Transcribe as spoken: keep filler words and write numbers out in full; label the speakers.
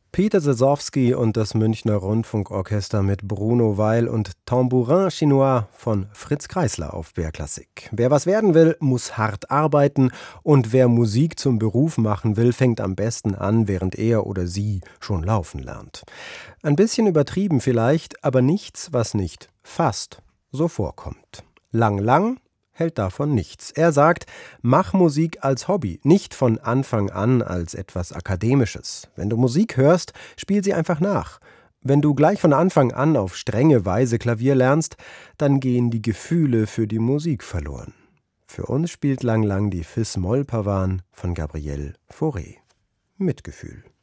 Speaker 1: Peter Sesowski und das Münchner Rundfunkorchester mit Bruno Weil und Tambourin Chinois von Fritz Kreisler auf B R Klassik. Wer was werden will, muss hart arbeiten, und wer Musik zum Beruf machen will, fängt am besten an, während er oder sie schon laufen lernt. Ein bisschen übertrieben vielleicht, aber nichts, was nicht fast so vorkommt. Lang Lang hält davon nichts. Er sagt, mach Musik als Hobby, nicht von Anfang an als etwas Akademisches. Wenn du Musik hörst, spiel sie einfach nach. Wenn du gleich von Anfang an auf strenge Weise Klavier lernst, dann gehen die Gefühle für die Musik verloren. Für uns spielt Lang Lang die Fis-Moll-Pavan von Gabriel Fauré. Mitgefühl.